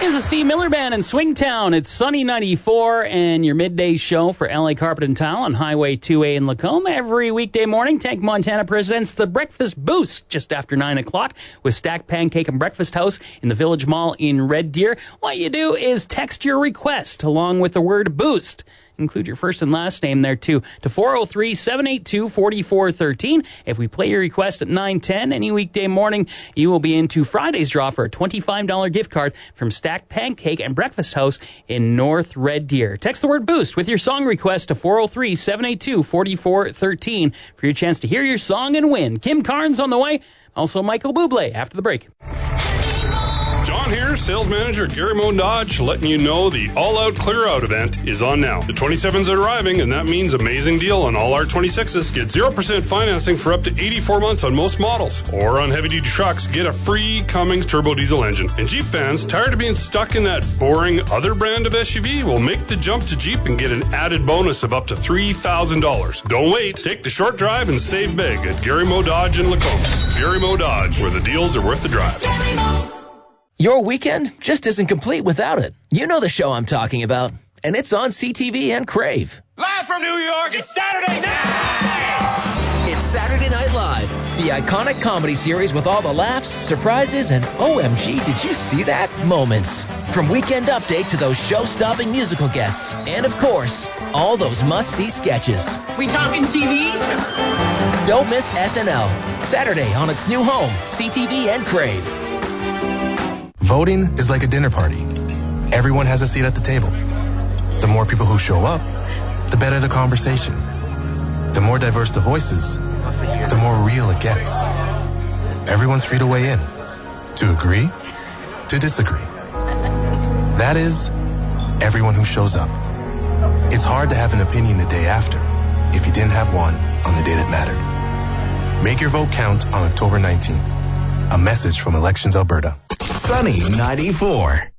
It's the Steve Miller Band in Swingtown. It's Sunny 94 and your midday show for LA Carpet and Tile on Highway 2A in Lacombe. Every weekday morning, Tank Montana presents the Breakfast Boost just after 9 o'clock with Stack Pancake and Breakfast House in the Village Mall in Red Deer. What you do is text your request along with the word boost. Include your first and last name there, too, to 403-782-4413. If we play your request at 9:10 any weekday morning, you will be into Friday's draw for a $25 gift card from Stacked Pancake and Breakfast House in North Red Deer. Text the word BOOST with your song request to 403-782-4413 for your chance to hear your song and win. Kim Carnes on the way. Also, Michael Bublé after the break. John here, sales manager at Gary Mo Dodge, letting you know the all-out clear-out event is on now. The 27s are arriving, and that means amazing deal on all our 26s. Get 0% financing for up to 84 months on most models. Or on heavy-duty trucks, get a free Cummins turbo diesel engine. And Jeep fans, tired of being stuck in that boring other brand of SUV? Well, make the jump to Jeep and get an added bonus of up to $3,000. Don't wait. Take the short drive and save big at Gary Mo Dodge in Lacombe. Gary Mo Dodge, where the deals are worth the drive. Your weekend just isn't complete without it. You know the show I'm talking about, and it's on CTV and Crave. Live from New York, it's Saturday night! It's Saturday Night Live, the iconic comedy series with all the laughs, surprises, and OMG, did you see that? Moments. From Weekend Update to those show-stopping musical guests, and of course, all those must-see sketches. We talking TV? Don't miss SNL, Saturday on its new home, CTV and Crave. Voting is like a dinner party. Everyone has a seat at the table. The more people who show up, the better the conversation. The more diverse the voices, the more real it gets. Everyone's free to weigh in, to agree, to disagree. That is, everyone who shows up. It's hard to have an opinion the day after if you didn't have one on the day that mattered. Make your vote count on October 19th. A message from Elections Alberta. Sunny 94.